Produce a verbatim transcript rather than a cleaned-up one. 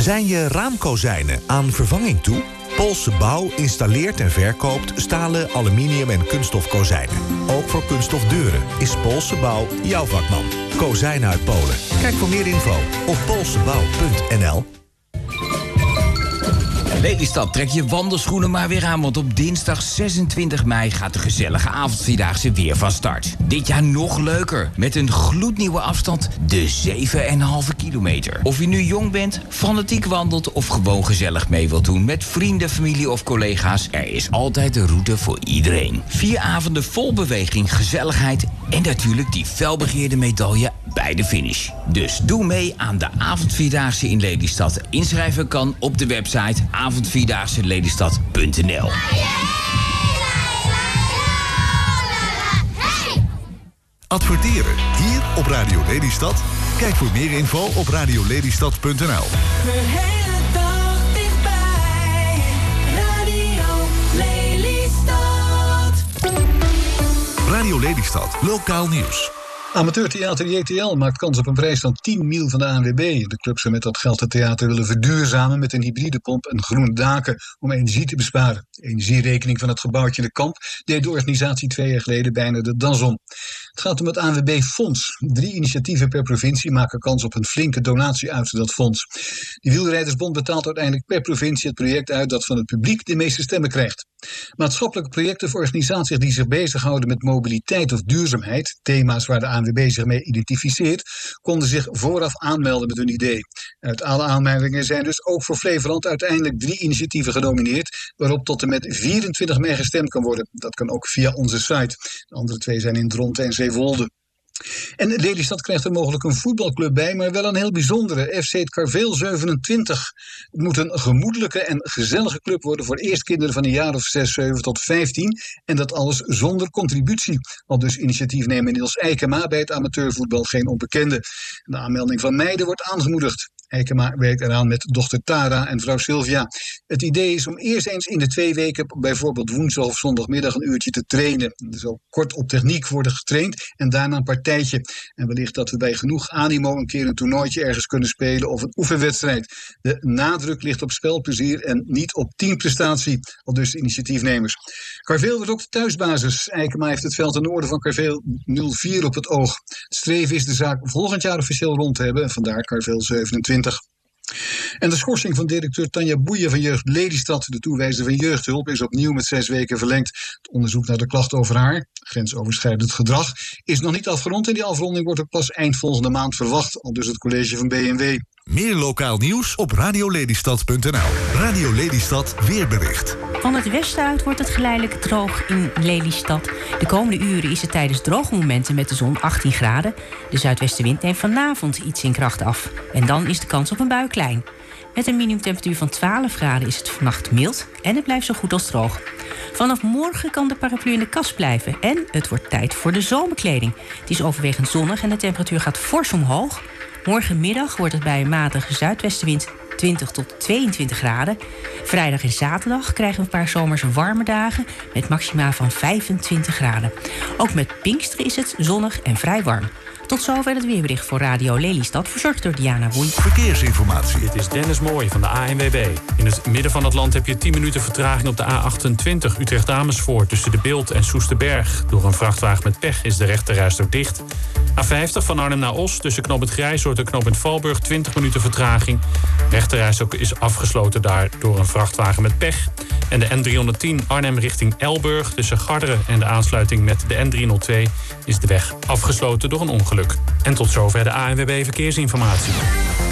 Zijn je raamkozijnen aan vervanging toe? Poolse Bouw installeert en verkoopt stalen, aluminium en kunststof kozijnen. Ook voor kunststof deuren is Poolse Bouw jouw vakman. Kozijnen uit Polen. Kijk voor meer info op poolsebouw punt n l. Lelystad, trek je wandelschoenen maar weer aan, want op dinsdag zesentwintig mei gaat de gezellige avondvierdaagse weer van start. Dit jaar nog leuker, met een gloednieuwe afstand, de zeven komma vijf kilometer. Of je nu jong bent, fanatiek wandelt of gewoon gezellig mee wilt doen met vrienden, familie of collega's, er is altijd een route voor iedereen. Vier avonden vol beweging, gezelligheid en natuurlijk die felbegeerde medaille bij de finish. Dus doe mee aan de avondvierdaagse in Lelystad. Inschrijven kan op de website avondvierdaagse lelystad punt n l. Adverteren hier op Radio Lelystad? Kijk voor meer info op radio lelystad punt n l. De hele dag dichtbij. Radio Lelystad. Radio Lelystad, lokaal nieuws. Amateurtheater J T L maakt kans op een prijs van tien mil van de A N W B. De club zou met dat geld het theater willen verduurzamen met een hybride pomp en groene daken om energie te besparen. De energierekening van het gebouwtje in de Kamp deed de organisatie twee jaar geleden bijna de das om. Het gaat om het A N W B-fonds. Drie initiatieven per provincie maken kans op een flinke donatie uit dat fonds. De Wielrijdersbond betaalt uiteindelijk per provincie het project uit dat van het publiek de meeste stemmen krijgt. Maatschappelijke projecten voor organisaties die zich bezighouden met mobiliteit of duurzaamheid, thema's waar de A N W B zich mee identificeert, konden zich vooraf aanmelden met hun idee. Uit alle aanmeldingen zijn dus ook voor Flevoland uiteindelijk drie initiatieven genomineerd, waarop tot en met vierentwintig mei gestemd kan worden. Dat kan ook via onze site. De andere twee zijn in Dronten en Zeewolde. En Lelystad krijgt er mogelijk een voetbalclub bij, maar wel een heel bijzondere, F C Carvel zevenentwintig. Het moet een gemoedelijke en gezellige club worden voor eerst kinderen van een jaar of zes, zeven tot vijftien. En dat alles zonder contributie. Al dus initiatiefnemer Niels Eikema bij het amateurvoetbal geen onbekende. De aanmelding van meiden wordt aangemoedigd. Eikema werkt eraan met dochter Tara en vrouw Sylvia. Het idee is om eerst eens in de twee weken, bijvoorbeeld woensdag of zondagmiddag, een uurtje te trainen. Er zal kort op techniek worden getraind en daarna een partijtje. En wellicht dat we bij genoeg animo een keer een toernooitje ergens kunnen spelen of een oefenwedstrijd. De nadruk ligt op spelplezier en niet op teamprestatie, al dus de initiatiefnemers. Carvel wordt ook de thuisbasis. Eikema heeft het veld ten noorden van Carvel nul vier op het oog. Het streven is de zaak volgend jaar officieel rond te hebben en vandaar Carvel zevenentwintig. En de schorsing van directeur Tanja Boeien van Jeugd Lelystad, de toewijzer van jeugdhulp, is opnieuw met zes weken verlengd. Het onderzoek naar de klachten over haar, grensoverschrijdend gedrag, is nog niet afgerond en die afronding wordt ook pas eind volgende maand verwacht, al dus het college van B N W. Meer lokaal nieuws op radio lelystad punt n l. Radio Lelystad weerbericht. Van het westen uit wordt het geleidelijk droog in Lelystad. De komende uren is het tijdens droge momenten met de zon achttien graden. De zuidwestenwind neemt vanavond iets in kracht af. En dan is de kans op een bui klein. Met een minimumtemperatuur van twaalf graden is het vannacht mild en het blijft zo goed als droog. Vanaf morgen kan de paraplu in de kast blijven en het wordt tijd voor de zomerkleding. Het is overwegend zonnig en de temperatuur gaat fors omhoog. Morgenmiddag wordt het bij een matige zuidwestenwind twintig tot tweeëntwintig graden. Vrijdag en zaterdag krijgen we een paar zomers warme dagen met maxima van vijfentwintig graden. Ook met Pinksteren is het zonnig en vrij warm. Tot zover het weerbericht voor Radio Lelystad, verzorgd door Diana Woei. Verkeersinformatie. Dit is Dennis Mooij van de A N W B. In het midden van het land heb je tien minuten vertraging op de A achtentwintig Utrecht-Amersfoort tussen de Bilt en Soesterberg. Door een vrachtwagen met pech is de rechterrijstrook dicht. A vijftig van Arnhem naar Os tussen knooppunt Grijzoord en knooppunt Valburg twintig minuten vertraging. Rechterrijstrook is afgesloten daar door een vrachtwagen met pech. En de N driehonderdtien Arnhem richting Elburg tussen Garderen en de aansluiting met de N driehonderdtwee is de weg afgesloten door een ongeluk. En tot zover de A N W B Verkeersinformatie.